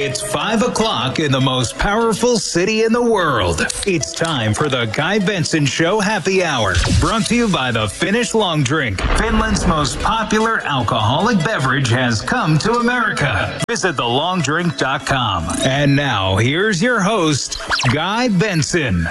It's 5 o'clock in the most powerful city in the world. It's time for the Guy Benson Show Happy Hour, brought to you by the Finnish Long Drink. Finland's most popular alcoholic beverage has come to America. Visit thelongdrink.com. And now, here's your host, Guy Benson.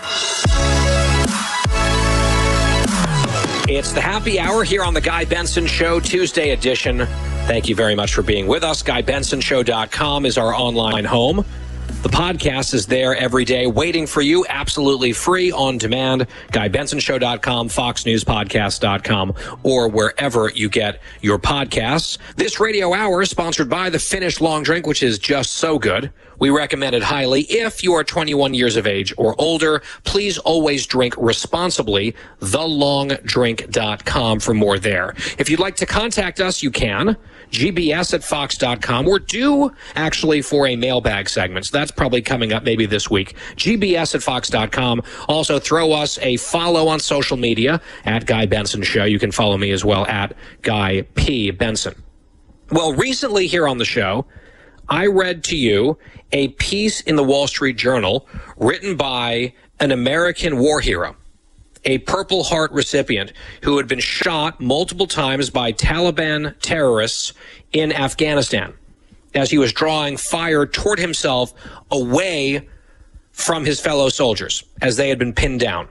It's the Happy Hour here on the Guy Benson Show, Tuesday edition. Thank you very much for being with us. GuyBensonShow.com is our online home. The podcast is there every day waiting for you, absolutely free, on demand. GuyBensonShow.com, FoxNewsPodcast.com, or wherever you get your podcasts. This radio hour is sponsored by the Finnish Long Drink, which is just so good. We recommend it highly. If you are 21 years of age or older, please always drink responsibly. TheLongDrink.com for more there. If you'd like to contact us, you can. GBS@Fox.com. We're due, actually, for a mailbag segment, so that's probably coming up maybe this week. GBS@Fox.com. Also, throw us a follow on social media at Guy Benson Show. You can follow me as well at Guy P. Benson. Well, recently here on the show, I read to you a piece in the Wall Street Journal written by an American war hero, a Purple Heart recipient who had been shot multiple times by Taliban terrorists in Afghanistan as he was drawing fire toward himself away from his fellow soldiers as they had been pinned down.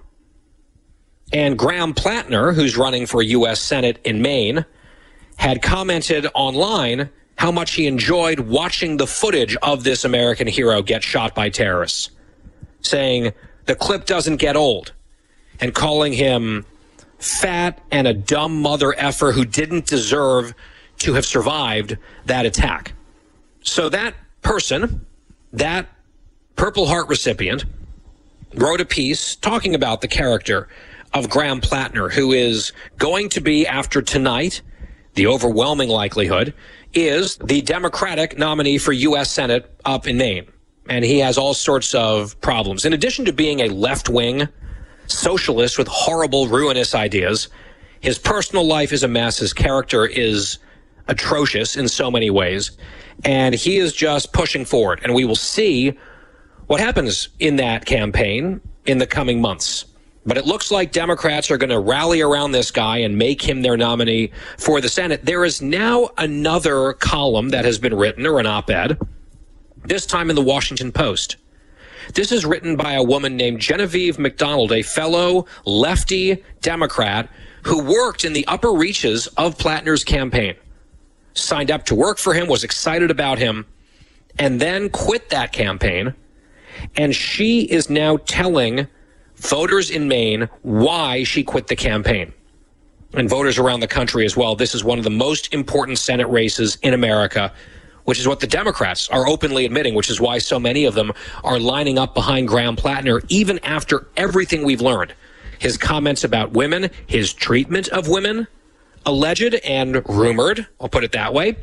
And Graham Plattner, who's running for U.S. Senate in Maine, had commented online how much he enjoyed watching the footage of this American hero get shot by terrorists, saying the clip doesn't get old, and calling him fat and a dumb mother effer who didn't deserve to have survived that attack. So that person, that Purple Heart recipient, wrote a piece talking about the character of Graham Plattner, who is going to be, after tonight, the overwhelming likelihood, is the Democratic nominee for U.S. Senate up in Maine. And he has all sorts of problems. In addition to being a left-wing socialist with horrible, ruinous ideas, his personal life is a mess. His character is atrocious in so many ways. And he is just pushing forward. And we will see what happens in that campaign in the coming months. But it looks like Democrats are going to rally around this guy and make him their nominee for the Senate. There is now another column that has been written, or an op-ed, this time in the Washington Post. This is written by a woman named Genevieve McDonald, a fellow lefty Democrat who worked in the upper reaches of Plattner's campaign, signed up to work for him, was excited about him, and then quit that campaign. And she is now telling voters in Maine why she quit the campaign, and voters around the country as well. This is one of the most important Senate races in America, which is what the Democrats are openly admitting, which is why so many of them are lining up behind Graham Plattner, even after everything we've learned. His comments about women, his treatment of women, alleged and rumored, I'll put it that way.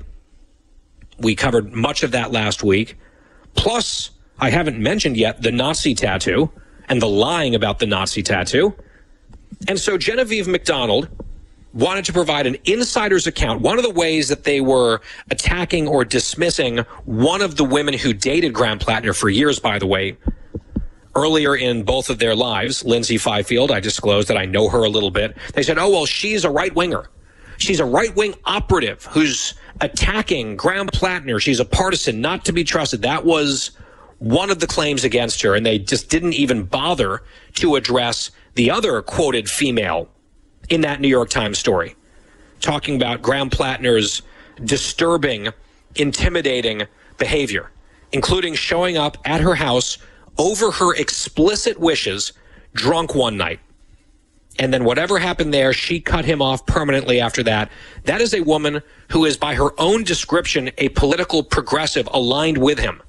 We covered much of that last week. Plus, I haven't mentioned yet the Nazi tattoo and the lying about the Nazi tattoo. And so Genevieve McDonald wanted to provide an insider's account. One of the ways that they were attacking or dismissing one of the women who dated Graham Plattner for years, by the way, earlier in both of their lives, Lindsay Fifield, I disclosed that I know her a little bit. They said, oh, well, she's a right-winger. She's a right-wing operative who's attacking Graham Plattner. She's a partisan, not to be trusted. That was one of the claims against her, and they just didn't even bother to address the other quoted female in that New York Times story, talking about Graham Plattner's disturbing, intimidating behavior, including showing up at her house over her explicit wishes, drunk one night. And then whatever happened there, she cut him off permanently after that. That is a woman who is, by her own description, a political progressive aligned with him.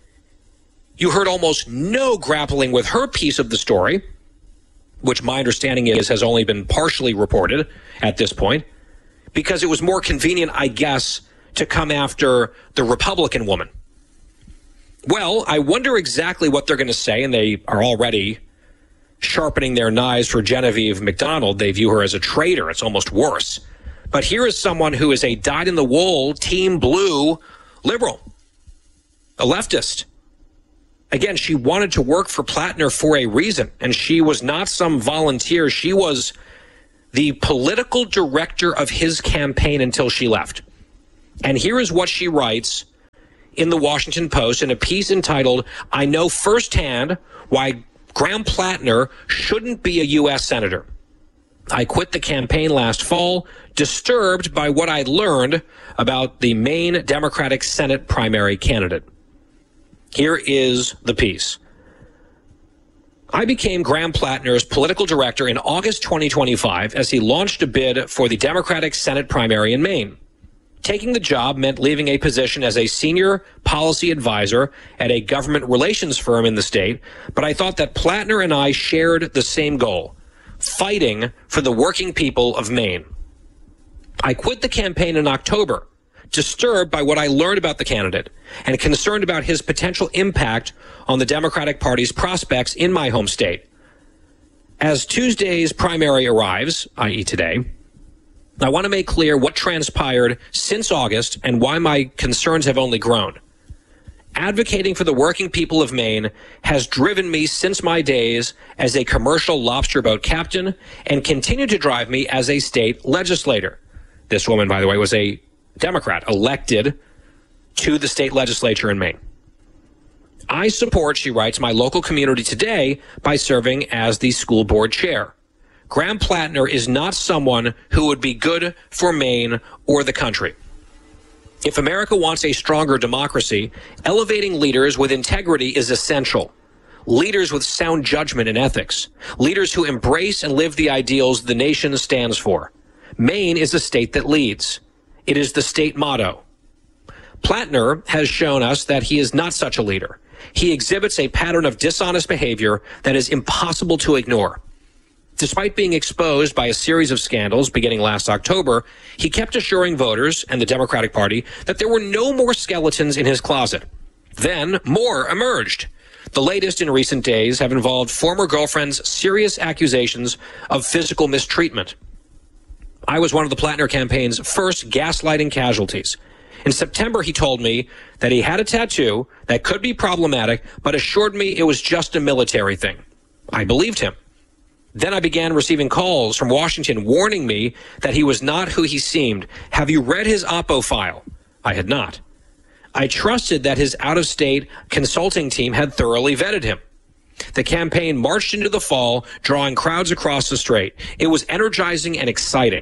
You heard almost no grappling with her piece of the story, which my understanding is has only been partially reported at this point, because it was more convenient, I guess, to come after the Republican woman. Well, I wonder exactly what they're going to say, and they are already sharpening their knives for Genevieve McDonald. They view her as a traitor. It's almost worse. But here is someone who is a dyed-in-the-wool, Team Blue liberal, a leftist. Again, she wanted to work for Plattner for a reason, and she was not some volunteer. She was the political director of his campaign until she left. And here is what she writes in the Washington Post in a piece entitled, "I know firsthand why Graham Plattner shouldn't be a U.S. Senator. I quit the campaign last fall, disturbed by what I learned about the Maine Democratic Senate primary candidate." Here is the piece. "I became Graham Plattner's political director in August 2025 as he launched a bid for the Democratic Senate primary in Maine. Taking the job meant leaving a position as a senior policy advisor at a government relations firm in the state, but I thought that Plattner and I shared the same goal, fighting for the working people of Maine. I quit the campaign in October, disturbed by what I learned about the candidate and concerned about his potential impact on the Democratic Party's prospects in my home state. As Tuesday's primary arrives, i.e. today, I want to make clear what transpired since August and why my concerns have only grown. Advocating for the working people of Maine has driven me since my days as a commercial lobster boat captain and continued to drive me as a state legislator." This woman, by the way, was a Democrat elected to the state legislature in Maine. "I support," she writes, "my local community today by serving as the school board chair. Graham Plattner is not someone who would be good for Maine or the country. If America wants a stronger democracy, elevating leaders with integrity is essential. Leaders with sound judgment and ethics. Leaders who embrace and live the ideals the nation stands for. Maine is a state that leads. It is the state motto. Plattner has shown us that he is not such a leader. He exhibits a pattern of dishonest behavior that is impossible to ignore. Despite being exposed by a series of scandals beginning last October, he kept assuring voters and the Democratic Party that there were no more skeletons in his closet. Then more emerged. The latest in recent days have involved former girlfriend's serious accusations of physical mistreatment. I was one of the Plattner campaign's first gaslighting casualties. In September, he told me that he had a tattoo that could be problematic, but assured me it was just a military thing. I believed him. Then I began receiving calls from Washington warning me that he was not who he seemed. Have you read his Oppo file? I had not. I trusted that his out-of-state consulting team had thoroughly vetted him. The campaign marched into the fall, drawing crowds across the strait. It was energizing and exciting.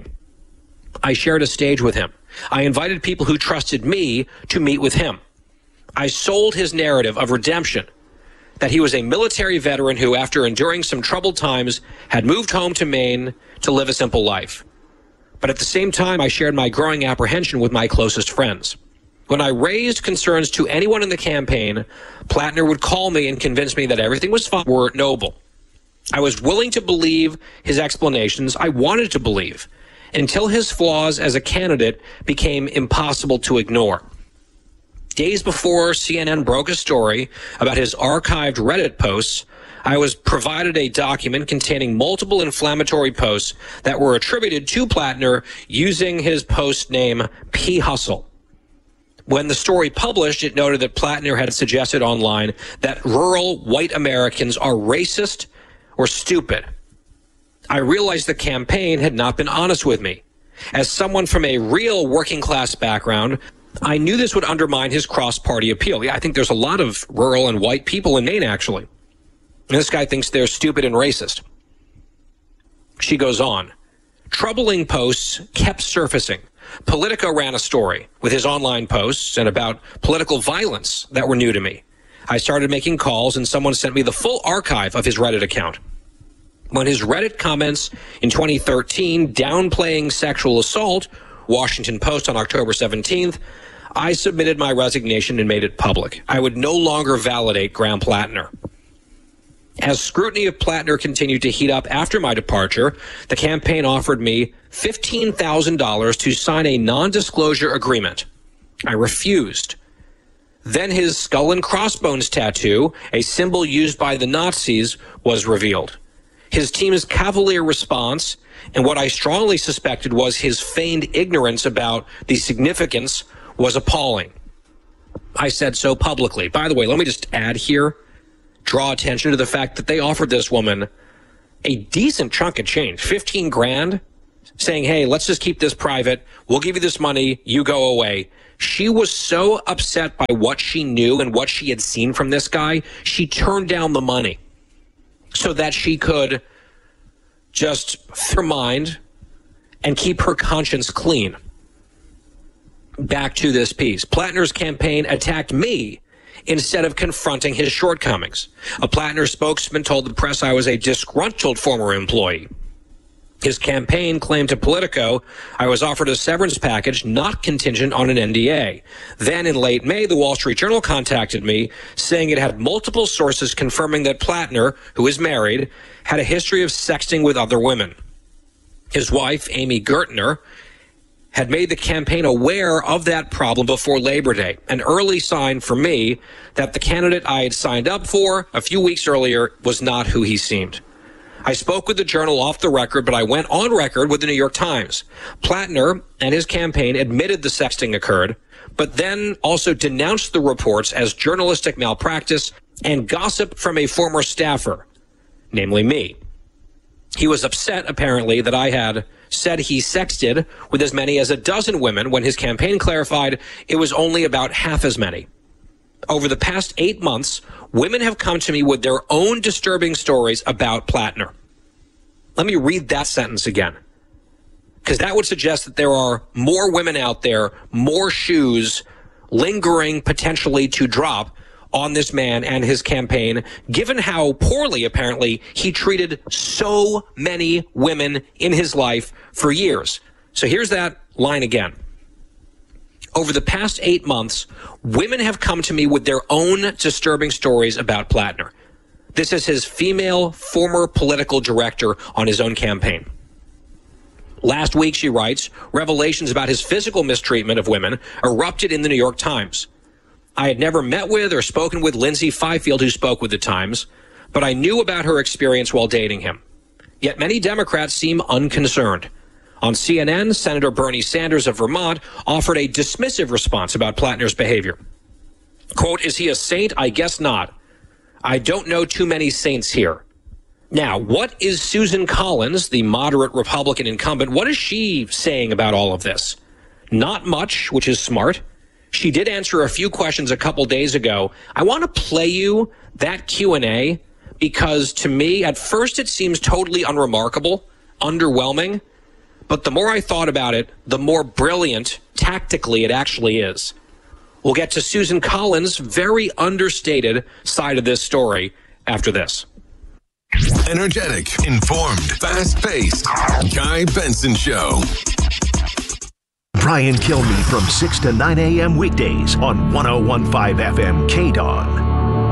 I shared a stage with him. I invited people who trusted me to meet with him. I sold his narrative of redemption, that he was a military veteran who, after enduring some troubled times, had moved home to Maine to live a simple life. But at the same time, I shared my growing apprehension with my closest friends. When I raised concerns to anyone in the campaign, Plattner would call me and convince me that everything was fine, were noble. I was willing to believe his explanations. I wanted to believe, until his flaws as a candidate became impossible to ignore. Days before CNN broke a story about his archived Reddit posts, I was provided a document containing multiple inflammatory posts that were attributed to Plattner using his post name P. Hustle. When the story published, it noted that Plattner had suggested online that rural white Americans are racist or stupid. I realized the campaign had not been honest with me. As someone from a real working class background, I knew this would undermine his cross-party appeal. Yeah, I think there's a lot of rural and white people in Maine, actually. And this guy thinks they're stupid and racist. She goes on. Troubling posts kept surfacing. Politico ran a story with his online posts and about political violence that were new to me. I started making calls, and someone sent me the full archive of his Reddit account. When his Reddit comments in 2013 downplaying sexual assault, Washington Post on October 17th, I submitted my resignation and made it public. I would no longer validate Graham Plattner. As scrutiny of Plattner continued to heat up after my departure, the campaign offered me $15,000 to sign a non-disclosure agreement. I refused. Then his skull and crossbones tattoo, a symbol used by the Nazis, was revealed. His team's cavalier response, and what I strongly suspected was his feigned ignorance about the significance, was appalling. I said so publicly. By the way, let me just add here, draw attention to the fact that they offered this woman a decent chunk of change, 15 grand, saying, hey, let's just keep this private. We'll give you this money. You go away. She was so upset by what she knew and what she had seen from this guy, she turned down the money so that she could just free her mind and keep her conscience clean. Back to this piece. Plattner's campaign attacked me instead of confronting his shortcomings. A Plattner spokesman told the press I was a disgruntled former employee. His campaign claimed to Politico I was offered a severance package not contingent on an NDA. Then in late May, the Wall Street Journal contacted me saying it had multiple sources confirming that Plattner, who is married, had a history of sexting with other women. His wife, Amy Gertner, had made the campaign aware of that problem before Labor Day, an early sign for me that the candidate I had signed up for a few weeks earlier was not who he seemed. I spoke with the Journal off the record, but I went on record with the New York Times. Plattner and his campaign admitted the sexting occurred, but then also denounced the reports as journalistic malpractice and gossip from a former staffer, namely me. He was upset, apparently, that I had said he sexted with as many as a dozen women when his campaign clarified it was only about half as many. Over the past 8 months, women have come to me with their own disturbing stories about Plattner. Let me read that sentence again, because that would suggest that there are more women out there, more shoes lingering potentially to drop on this man and his campaign, given how poorly, apparently, he treated so many women in his life for years. So here's that line again. Over the past 8 months, women have come to me with their own disturbing stories about Plattner. This is his female former political director on his own campaign. Last week, she writes, revelations about his physical mistreatment of women erupted in the New York Times. I had never met with or spoken with Lindsay Fifield, who spoke with the Times, but I knew about her experience while dating him. Yet many Democrats seem unconcerned. On CNN, Senator Bernie Sanders of Vermont offered a dismissive response about Plattner's behavior. Quote, is he a saint? I guess not. I don't know too many saints here. Now, what is Susan Collins, the moderate Republican incumbent, what is she saying about all of this? Not much, which is smart. She did answer a few questions a couple days ago. I want to play you that Q&A because to me, at first it seems totally unremarkable, underwhelming. But the more I thought about it, the more brilliant tactically it actually is. We'll get to Susan Collins' very understated side of this story after this. Energetic, informed, fast-paced. Guy Benson Show. Brian Kilmeade from 6 to 9 a.m. weekdays on 101.5 FM KDON.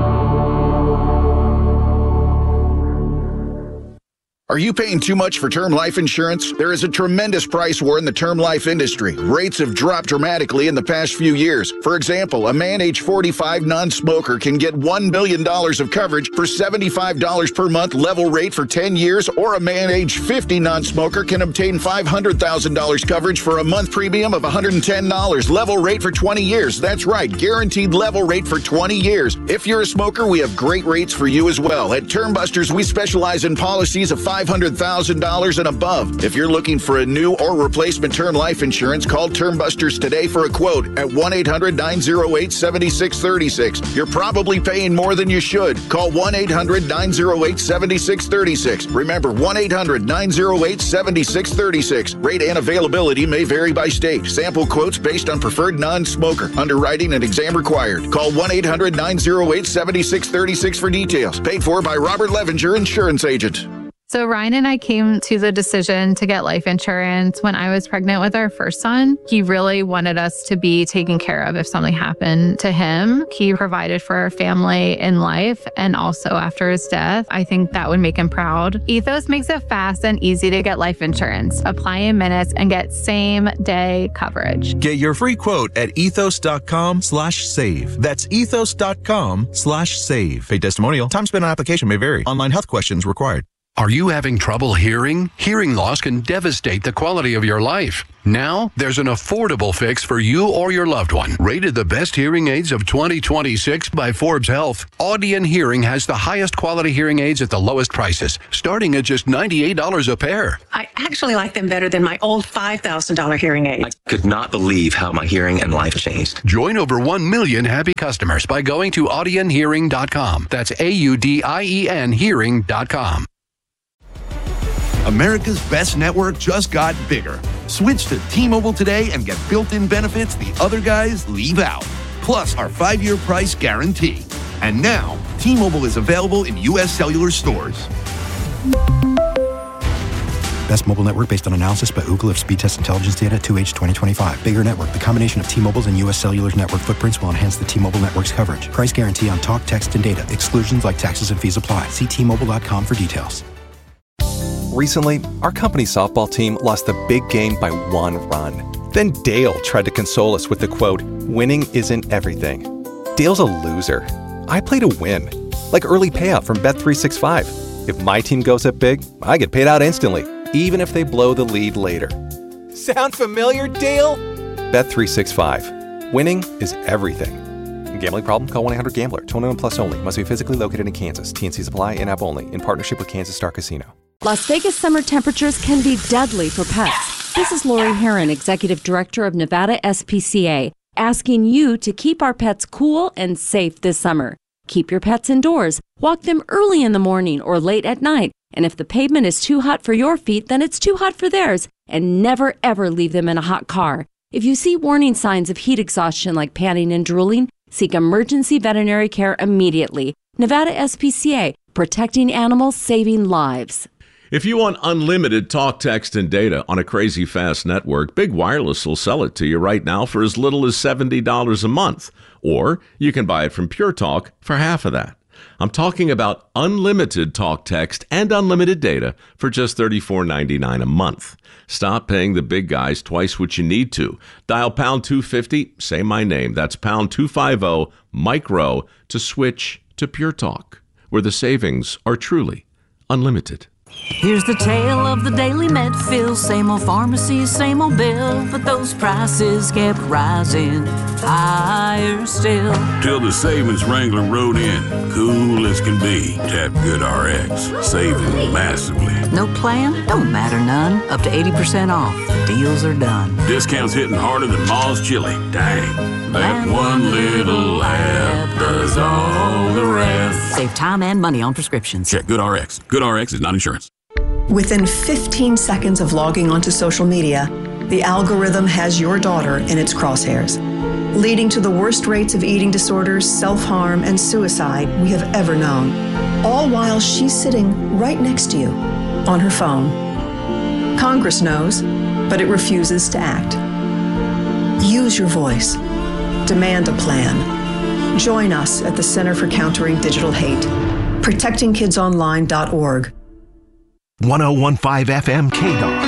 Are you paying too much for term life insurance? There is a tremendous price war in the term life industry. Rates have dropped dramatically in the past few years. For example, a man age 45 non-smoker can get $1 billion of coverage for $75 per month level rate for 10 years, or a man age 50 non-smoker can obtain $500,000 coverage for a month premium of $110 level rate for 20 years. That's right, guaranteed level rate for 20 years. If you're a smoker, we have great rates for you as well. At Term Busters, we specialize in policies of $500,000 and above. If you're looking for a new or replacement term life insurance, call Term Busters today for a quote at 1-800-908-7636. You're probably paying more than you should. Call 1-800-908-7636. Remember, 1-800-908-7636. Rate and availability may vary by state. Sample quotes based on preferred non-smoker. Underwriting and exam required. Call 1-800-908-7636 for details. Paid for by Robert Levinger, insurance agent. So Ryan and I came to the decision to get life insurance when I was pregnant with our first son. He really wanted us to be taken care of if something happened to him. He provided for our family in life and also after his death. I think that would make him proud. Ethos makes it fast and easy to get life insurance. Apply in minutes and get same day coverage. Get your free quote at ethos.com/save. That's ethos.com/save. Pay testimonial. Time spent on application may vary. Online health questions required. Are you having trouble hearing? Hearing loss can devastate the quality of your life. Now, there's an affordable fix for you or your loved one. Rated the best hearing aids of 2026 by Forbes Health, Audion Hearing has the highest quality hearing aids at the lowest prices, starting at just $98 a pair. I actually like them better than my old $5,000 hearing aids. I could not believe how my hearing and life changed. Join over 1 million happy customers by going to audionhearing.com. That's AUDIEN hearing.com. America's best network just got bigger. Switch to T-Mobile today and get built-in benefits the other guys leave out. Plus our 5-year price guarantee. And now, T-Mobile is available in U.S. cellular stores. Best mobile network based on analysis by Ookla of speed test intelligence data 2H 2025. Bigger network. The combination of T-Mobile's and U.S. Cellular's network footprints will enhance the T-Mobile network's coverage. Price guarantee on talk, text, and data. Exclusions like taxes and fees apply. See T-Mobile.com for details. Recently, our company softball team lost the big game by 1 run. Then Dale tried to console us with the quote, "Winning isn't everything." Dale's a loser. I play to win. Like early payout from Bet365. If my team goes up big, I get paid out instantly, even if they blow the lead later. Sound familiar, Dale? Bet365. Winning is everything. Gambling problem? Call 1-800-GAMBLER. 21 plus only. Must be physically located in Kansas. TNCs apply. In-app only. In partnership with Kansas Star Casino. Las Vegas summer temperatures can be deadly for pets. This is Lori Heron, Executive Director of Nevada SPCA, asking you to keep our pets cool and safe this summer. Keep your pets indoors. Walk them early in the morning or late at night. And if the pavement is too hot for your feet, then it's too hot for theirs. And never, ever leave them in a hot car. If you see warning signs of heat exhaustion like panting and drooling, seek emergency veterinary care immediately. Nevada SPCA, protecting animals, saving lives. If you want unlimited talk, text, and data on a crazy fast network, Big Wireless will sell it to you right now for as little as $70 a month. Or you can buy it from Pure Talk for half of that. I'm talking about unlimited talk, text, and unlimited data for just $34.99 a month. Stop paying the big guys twice what you need to. Dial pound 250, say my name. That's pound 250 micro to switch to Pure Talk, where the savings are truly unlimited. Here's the tale of the Daily Medfield. Same old pharmacy, same old bill, but those prices kept rising higher still. Till the savings wrangler rode in, cool as can be. Tap GoodRx, saving massively. No plan? Don't matter none. Up to 80% off. The deals are done. Discounts hitting harder than Ma's chili. Dang. That one little app does all the rest. Save time and money on prescriptions. Check GoodRx. GoodRx is not insurance. Within 15 seconds of logging onto social media, the algorithm has your daughter in its crosshairs, leading to the worst rates of eating disorders, self-harm, and suicide we have ever known, all while she's sitting right next to you on her phone. Congress knows, but it refuses to act. Use your voice. Demand a plan. Join us at the Center for Countering Digital Hate, protectingkidsonline.org. 1015 FM KDON.